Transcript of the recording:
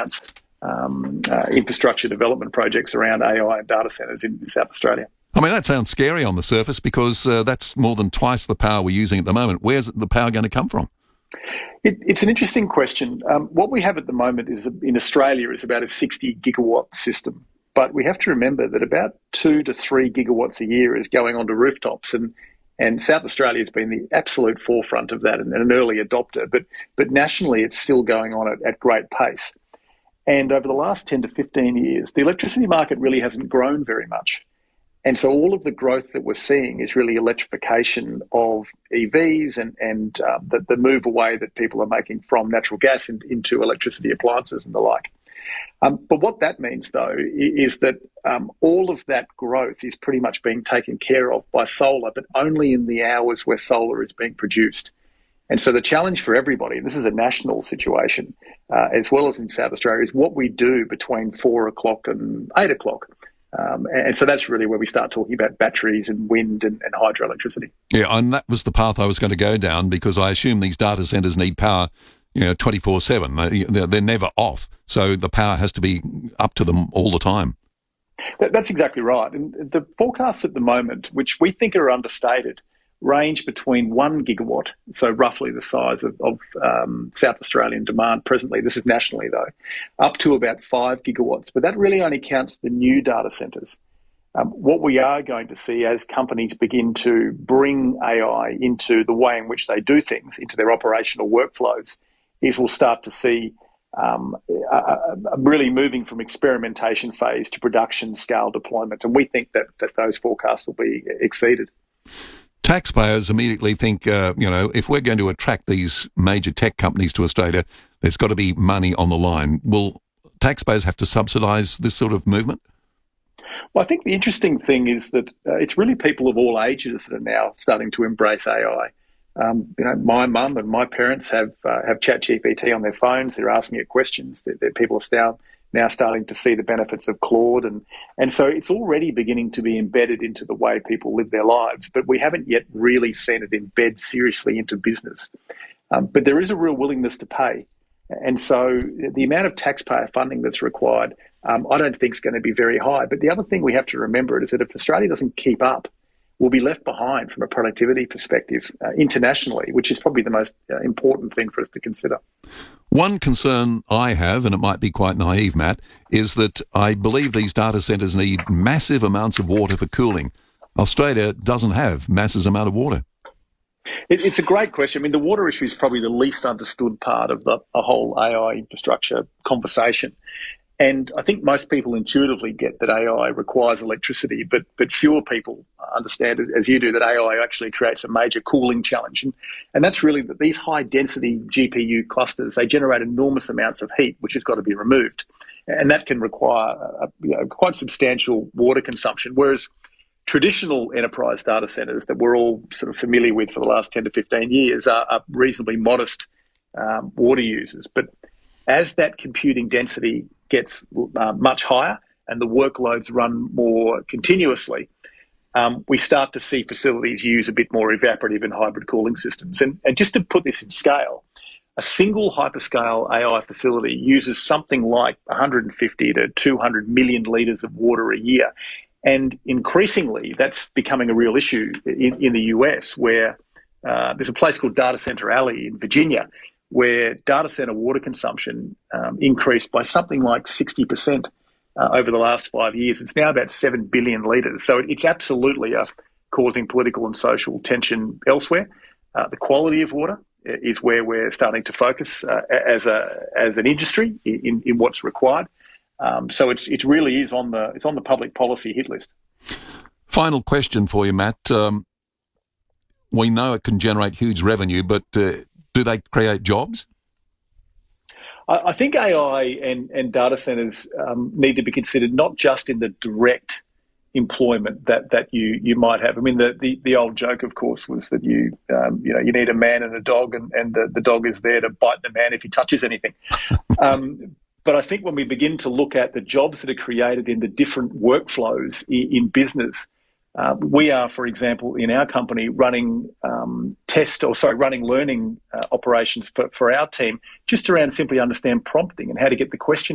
announced infrastructure development projects around AI and data centres in South Australia. I mean, that sounds scary on the surface because that's more than twice the power we're using at the moment. Where's the power going to come from? It's an interesting question. What we have at the moment is in Australia is about a 60 gigawatt system. But we have to remember that about 2 to 3 gigawatts a year is going onto rooftops, and South Australia has been the absolute forefront of that and an early adopter. But nationally, it's still going on at great pace. And over the last 10 to 15 years, the electricity market really hasn't grown very much. And so all of the growth that we're seeing is really electrification of EVs and the move away that people are making from natural gas into electricity appliances and the like. But what that means, though, is that all of that growth is pretty much being taken care of by solar, but only in the hours where solar is being produced. And so the challenge for everybody, and this is a national situation, as well as in South Australia, is what we do between 4 o'clock and 8 o'clock. And so that's really where we start talking about batteries and wind and hydroelectricity. Yeah, and that was the path I was going to go down because I assume these data centres need power 24/7. They're never off. So the power has to be up to them all the time. That's exactly right. And the forecasts at the moment, which we think are understated, range between 1 gigawatt, so roughly the size of South Australian demand presently, this is nationally though, up to about 5 gigawatts. But that really only counts the new data centres. What we are going to see as companies begin to bring AI into the way in which they do things, into their operational workflows, is we'll start to see really moving from experimentation phase to production scale deployment. And we think that those forecasts will be exceeded. Taxpayers immediately think, if we're going to attract these major tech companies to Australia, there's got to be money on the line. Will taxpayers have to subsidise this sort of movement? Well, I think the interesting thing is that it's really people of all ages that are now starting to embrace AI. My mum and my parents have ChatGPT on their phones. They're asking it questions. People are now starting to see the benefits of Claude. And so it's already beginning to be embedded into the way people live their lives, but we haven't yet really seen it embed seriously into business. But there is a real willingness to pay. And so the amount of taxpayer funding that's required, I don't think is going to be very high. But the other thing we have to remember is that if Australia doesn't keep up, we'll be left behind from a productivity perspective internationally, which is probably the most important thing for us to consider. One concern I have, and it might be quite naive, Matt, is that I believe these data centres need massive amounts of water for cooling. Australia doesn't have massive amount of water. It's a great question. I mean, the water issue is probably the least understood part of the whole AI infrastructure conversation. And I think most people intuitively get that AI requires electricity, but fewer people understand, as you do, that AI actually creates a major cooling challenge. And that's really that these high-density GPU clusters, they generate enormous amounts of heat, which has got to be removed. And that can require quite substantial water consumption, whereas traditional enterprise data centres that we're all sort of familiar with for the last 10 to 15 years are reasonably modest water users. But as that computing density gets much higher and the workloads run more continuously, we start to see facilities use a bit more evaporative and hybrid cooling systems. And just to put this in scale, a single hyperscale AI facility uses something like 150 to 200 million litres of water a year. And increasingly, that's becoming a real issue in the US, where there's a place called Data Center Alley in Virginia, where data center water consumption increased by something like 60% over the last 5 years. It's now about 7 billion litres. So it's absolutely causing political and social tension elsewhere. The quality of water is where we're starting to focus as an industry in what's required. So it really is on the public policy hit list. Final question for you, Matt. We know it can generate huge revenue, but do they create jobs? I think AI and data centres need to be considered not just in the direct employment that you might have. I mean, the old joke, of course, was that you need a man and a dog, and the dog is there to bite the man if he touches anything. But I think when we begin to look at the jobs that are created in the different workflows in business, we are, for example, in our company running learning operations for our team, just around simply understand prompting and how to get the question